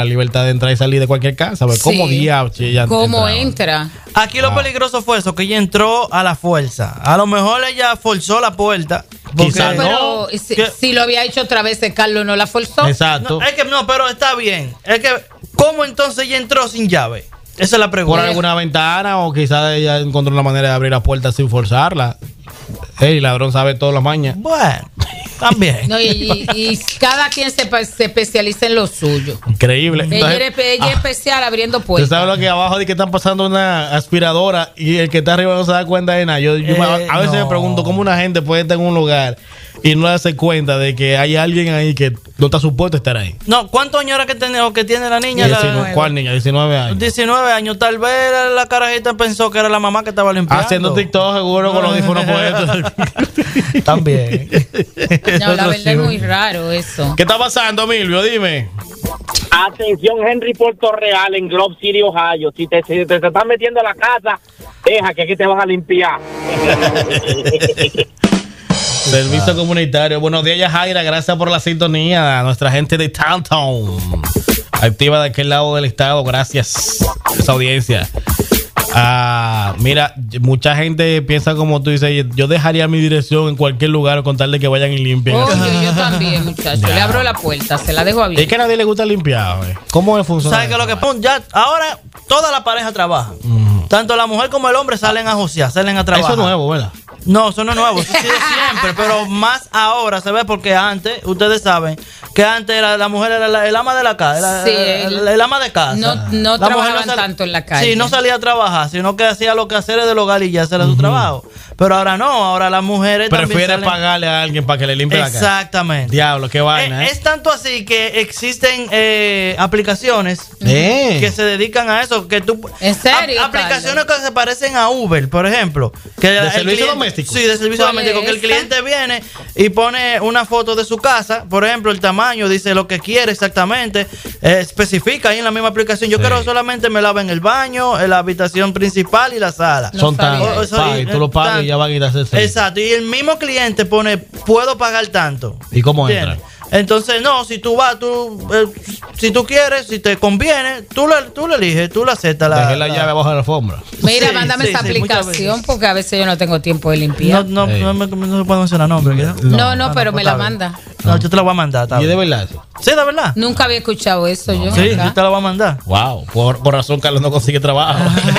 la libertad de entrar y salir de cualquier casa. Sí. ¿Cómo diablos ella ¿Cómo entra? Aquí lo peligroso fue eso, que ella entró a la fuerza. A lo mejor ella forzó la puerta. Quizás no. Si lo había hecho otra vez, Carlos no la forzó. Exacto. Pero está bien. Es que, ¿cómo entonces ella entró sin llave? Esa es la pregunta. ¿Por alguna ventana o quizás ella encontró una manera de abrir la puerta sin forzarla? El ladrón sabe todas las mañas. Bueno, también. No, y cada quien se especializa en lo suyo. Increíble. Ella es especial abriendo puertas. ¿Tú sabes lo que abajo de que están pasando una aspiradora y el que está arriba no se da cuenta de nada? A veces me pregunto cómo una gente puede estar en un lugar y no darse cuenta de que hay alguien ahí que no está supuesto estar ahí. No, ¿cuántos años era que tiene la niña? 19. ¿Cuál niña? 19 años. 19 años. Tal vez la carajita pensó que era la mamá que estaba limpiando. Haciendo TikTok seguro con los audífonos puestos. También. No, la verdad es muy raro eso. ¿Qué está pasando, Milvio? Dime. Atención, Henry Puerto Real en Grove City, Ohio. Si te están metiendo a la casa, deja que aquí te vas a limpiar. Servicio comunitario. Buenos días, Jaira. Gracias por la sintonía. A nuestra gente de Downtown. Activa de aquel lado del estado. Gracias por esa audiencia. Mira, mucha gente piensa como tú dices. Yo dejaría mi dirección en cualquier lugar con tal de que vayan y limpien. Yo también, muchacho. Le abro la puerta, se la dejo abierta. Es que a nadie le gusta limpiar. ¿Cómo funciona? ¿Sabes qué es lo que ya ahora toda la pareja trabaja? Tanto la mujer como el hombre salen a josear, salen a trabajar. Eso es nuevo, ¿verdad? No, eso no es nuevo, eso sí de siempre, pero más ahora se ve porque antes, ustedes saben, que antes la mujer era el ama de la casa, el ama de casa. No trabajaban tanto en la calle. Sí, no salía a trabajar, sino que hacía los quehaceres del hogar y ya ese era su trabajo. Pero ahora no, ahora las mujeres prefieren pagarle a alguien para que le limpie la casa. Exactamente. Diablo, qué vaina. Es tanto así que existen aplicaciones que se dedican a eso. Que tú, ¿en serio? Aplicaciones que se parecen a Uber, por ejemplo. ¿De servicio doméstico? Sí, de servicio doméstico. Que el cliente viene y pone una foto de su casa, por ejemplo, el tamaño, dice lo que quiere exactamente, especifica ahí en la misma aplicación. Yo quiero solamente me laven el baño, la habitación principal y la sala. Son tan, tú lo pagas y ya van a ir a hacer. Exacto, y el mismo cliente pone, puedo pagar tanto. ¿Y cómo entra? Entonces, no, si tú vas, si tú quieres, si te conviene, tú lo eliges, tú lo aceptas. Dejé la llave abajo de la alfombra. Mira, mándame esa aplicación porque a veces yo no tengo tiempo de limpiar. No se puede mencionar nombre. No, pero me la manda. No, yo te la voy a mandar. ¿Y de verdad? Sí, de verdad. Nunca había escuchado eso yo. Sí, yo te la voy a mandar. Wow, por razón Carlos no consigue trabajo.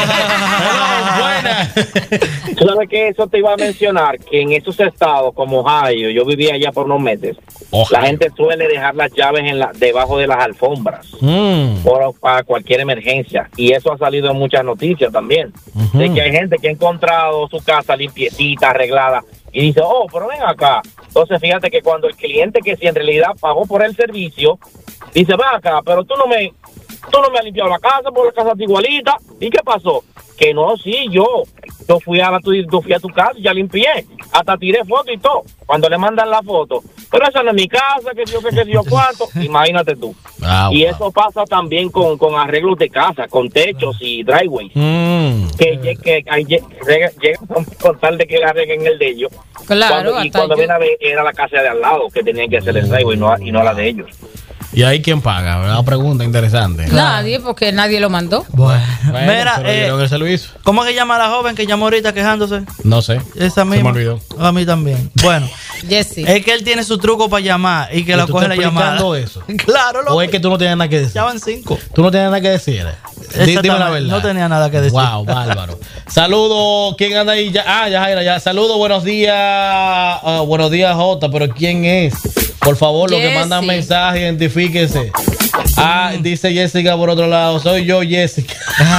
Buena. ¿Tú sabes que eso te iba a mencionar? Que en esos estados como Ohio, yo vivía allá por unos meses, la gente suele dejar las llaves debajo de las alfombras para cualquier emergencia. Y eso ha salido en muchas noticias también. De que hay gente que ha encontrado su casa limpiecita, arreglada, y dice, pero ven acá. Entonces fíjate que cuando el cliente que si en realidad pagó por el servicio, dice, ven acá, pero tú no me has limpiado la casa, porque la casa está igualita. ¿Y qué pasó? Que no, sí, yo fui a tu casa y ya limpié, hasta tiré foto y todo. Cuando le mandan la foto, pero esa no es mi casa, que yo cuánto, imagínate tú. Y eso pasa también con arreglos de casa, con techos y driveways, que llegan con tal de que le arreglen el de ellos. Claro. Cuando ven a ver, era la casa de al lado que tenían que hacer el driveway y no la de ellos. ¿Y ahí quién paga? Una pregunta interesante. Nadie, porque nadie lo mandó. Bueno, mira, que se lo hizo. ¿Cómo que llama la joven que llamó ahorita quejándose? No sé. Esa misma. Se me olvidó. A mí también. Bueno, Jessy. Es que él tiene su truco para llamar y que lo coge la llamada. Eso? Claro, ¿O es que tú no tienes nada que decir? Ya van 5. Tú no tienes nada que decir. Dime la verdad. No tenía nada que decir. Wow, bárbaro. Saludos. ¿Quién anda ahí? Ya Jaira, ya. Saludos, buenos días. Buenos días, Jota. Pero ¿quién es? Por favor, los que mandan mensaje, identifíquese. Dice Jessica por otro lado. Soy yo, Jessica.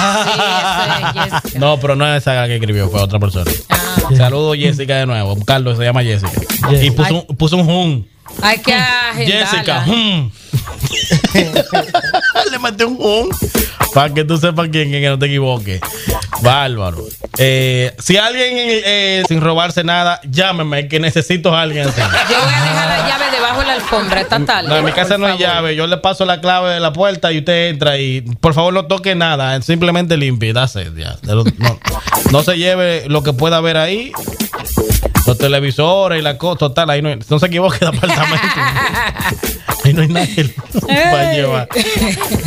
Sí, Jessica. No, pero no es esa la que escribió, fue otra persona. Saludos, Jessica, de nuevo. Carlos se llama Jessica. Y puso un hum. Hay que agendarla. Jessica, le metí un hum para que tú sepas quién es, que no te equivoques. Bárbaro. Si alguien sin robarse nada, llámeme, que necesito a alguien así. Yo voy a dejar la llave debajo de la alfombra esta tarde. No, en mi casa no hay llave. Yo le paso la clave de la puerta y usted entra y por favor no toque nada, simplemente limpie. Ya. No se lleve lo que pueda haber ahí. Los televisores y la cosa, total, ahí no se equivoque de apartamento. Ahí no hay nadie para llevar.